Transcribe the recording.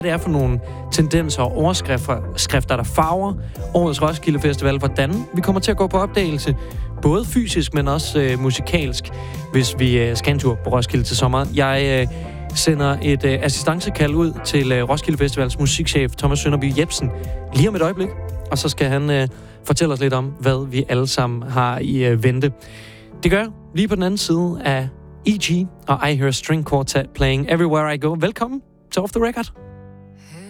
det er for nogle tendenser og overskrifter, der farver årets Roskilde Festival. Hvordan vi kommer til at gå på opdagelse, både fysisk, men også musikalsk, hvis vi skal en tur på Roskilde til sommer. Jeg sender et assistancekald ud til Roskilde Festivals musikchef Thomas Sønderby Jebsen lige om et øjeblik, og så skal han fortælle os lidt om, hvad vi alle sammen har i vente. Det gør lige på den anden side af E.G. og I Hear String Quartet playing Everywhere I Go. Velkommen til Off The Record.